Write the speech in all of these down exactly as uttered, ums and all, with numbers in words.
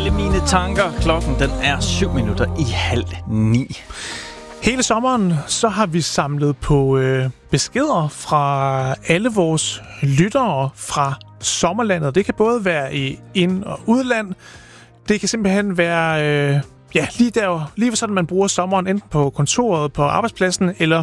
alle mine tanker. Klokken den er syv minutter i halv ni. Hele sommeren så har vi samlet på øh, beskeder fra alle vores lyttere fra sommerlandet. Det kan både være i ind- og udland. Det kan simpelthen være øh, ja, lige der, lige ved sådan man bruger sommeren enten på kontoret, på arbejdspladsen eller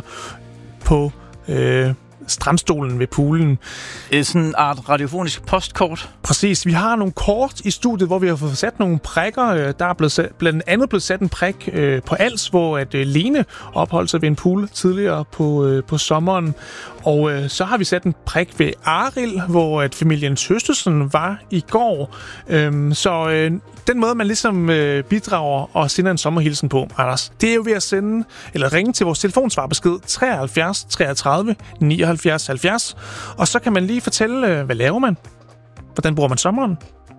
på øh, strandstolen ved poolen. Sådan en art radiofonisk postkort. Præcis. Vi har nogle kort i studiet, hvor vi har fået sat nogle prikker. Der er blevet sat, blandt andet blevet sat en prik øh, på Als, hvor at øh, Lene opholdt sig ved en pool tidligere på, øh, på sommeren. Og øh, så har vi sat en prik ved Arild, hvor at familien Søstersen var i går. Øhm, så øh, den måde, man ligesom øh, bidrager og sender en sommerhilsen på, Anders, det er jo ved at sende eller ringe til vores telefonsvarbesked treoghalvfjerds treogtredive nioghalvfjerds halvfjerds. Og så kan man lige fortælle, øh, hvad laver man? Hvordan bruger man sommeren?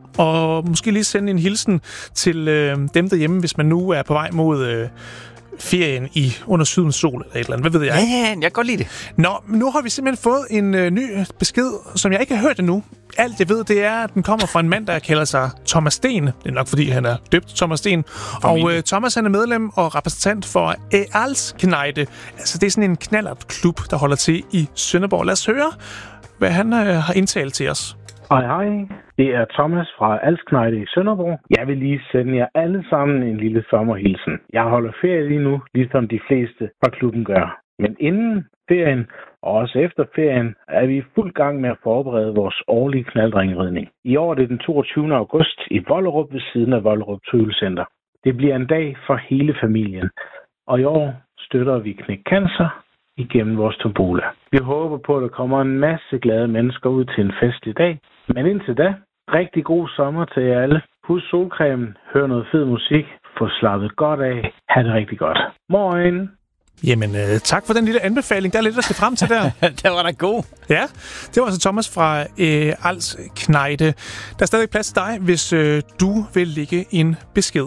Og måske lige sende en hilsen til øh, dem derhjemme, hvis man nu er på vej mod øh, ferien i under sydens sol eller et eller andet. Hvad ved jeg? Ja, ja, jeg kan godt lide det. Nå, nu har vi simpelthen fået en øh, ny besked, som jeg ikke har hørt endnu. Alt jeg ved, det er, at den kommer fra en mand, der kalder sig Thomas Sten. Det er nok, fordi han er døbt Thomas Sten. Og øh, Thomas, han er medlem og repræsentant for Als Knejde. Altså, det er sådan en knallertklub, der holder til i Sønderborg. Lad os høre, hvad han øh, har indtalt til os. Hej, hej. Det er Thomas fra Als Knejde i Sønderborg. Jeg vil lige sende jer alle sammen en lille sommerhilsen. Jeg holder ferie lige nu, ligesom de fleste fra klubben gør. Men inden ferien og også efter ferien er vi i fuld gang med at forberede vores årlige knaldringridning. I år er det den toogtyvende august i Vollerup ved siden af Vollerup Tøvlecenter. Det bliver en dag for hele familien, og i år støtter vi Knæk Cancer igennem vores tombola. Vi håber på, at der kommer en masse glade mennesker ud til en fest i dag. Men indtil da, rigtig god sommer til jer alle. Husk solcremen, hør noget fed musik, få slappet godt af, ha' det rigtig godt. Moin! Jamen, øh, tak for den lille anbefaling. Der er lidt, der skal frem til der. Det var da god. Ja, det var altså Thomas fra øh, Als Knejde. Der er stadig plads til dig, hvis øh, du vil lægge en besked.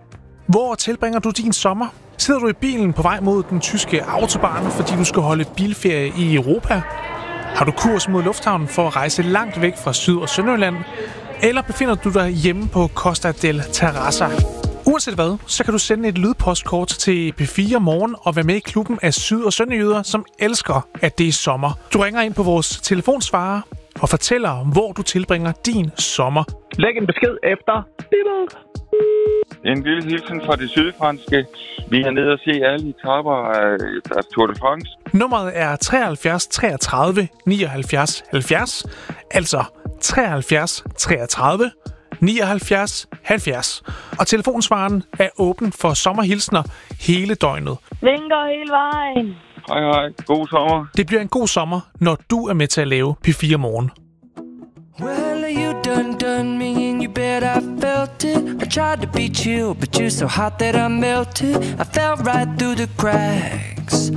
Hvor tilbringer du din sommer? Sidder du i bilen på vej mod den tyske autobahn, fordi du skal holde bilferie i Europa? Har du kurs mod lufthavnen for at rejse langt væk fra Syd- og Sønderjylland? Eller befinder du dig hjemme på Costa del Terrassa? Uanset hvad, så kan du sende et lydpostkort til P fire Morgen og være med i klubben af syd- og sønderjyder, som elsker, at det er sommer. Du ringer ind på vores telefonsvarer og fortæller, hvor du tilbringer din sommer. Læg en besked efter. En lille hilsen fra det sydfranske. Vi er nede og se alle etaper af, af Tour de France. Nummeret er treoghalvfjerds treogtredive nioghalvfjerds halvfjerds, altså treoghalvfjerds treogtredive nioghalvfjerds halvfjerds. Og telefonsvaren er åben for sommerhilsner hele døgnet. Vinker hele vejen. Hej hej, god sommer. Det bliver en god sommer, når du er med til at lave P fire Morgen. Well, you done done me and you bet I felt it. I tried to be chill, but you're so hot that I melted. I fell right through the cracks.